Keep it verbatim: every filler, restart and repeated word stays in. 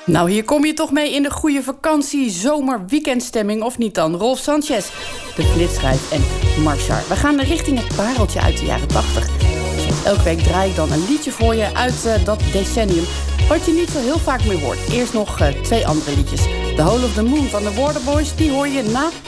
Nou, hier kom je toch mee in de goede vakantie, zomer, weekendstemming, of niet dan? Rolf Sanchez, de Flitsschijf en Marchar. We gaan richting het pareltje uit de jaren tachtig. Zoals elke week draai ik dan een liedje voor je uit uh, dat decennium, wat je niet zo heel vaak meer hoort. Eerst nog uh, twee andere liedjes. The Hole of the Moon van de Waterboys, die hoor je na